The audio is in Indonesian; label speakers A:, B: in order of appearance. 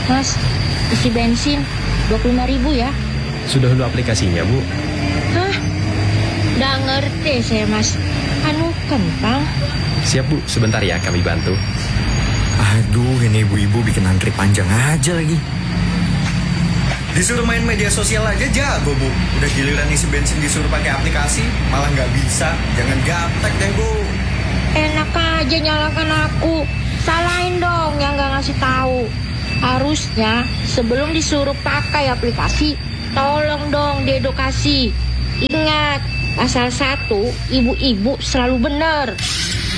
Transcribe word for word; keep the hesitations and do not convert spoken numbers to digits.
A: Mas, isi bensin dua puluh lima ribu ya.
B: Sudah dulu aplikasinya, Bu?
A: Hah? Nggak ngerti saya, Mas. Anu kentang.
B: Siap, Bu. Sebentar ya, kami bantu.
C: Aduh, ini ibu-ibu bikin antri panjang aja lagi.
D: Disuruh main media sosial aja jago, Bu. Udah giliran isi bensin disuruh pakai aplikasi, malah nggak bisa. Jangan gaptek deh, Bu.
A: Enak aja nyalakan aku. Salahin dong yang nggak ngasih tahu. Harusnya sebelum disuruh pakai aplikasi, tolong dong diedukasi. Ingat, pasal satu, ibu-ibu selalu benar.